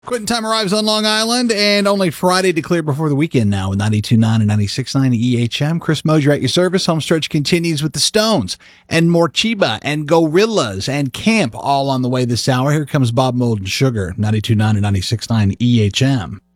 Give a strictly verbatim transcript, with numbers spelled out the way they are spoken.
Quitting time arrives on Long Island, and only Friday to clear before the weekend now with ninety-two point nine and ninety-six point nine E H M. Chris Mosier at your service. Homestretch continues with the Stones and Morcheeba and Gorillaz and Camp all on the way this hour. Here comes Bob Mould and Sugar, ninety-two point nine and ninety-six point nine E H M.